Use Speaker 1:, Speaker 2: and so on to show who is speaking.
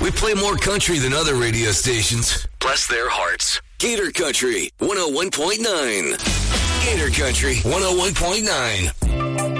Speaker 1: We play more country than other radio stations. Bless their hearts. Gator Country 101.9. Gator Country 101.9.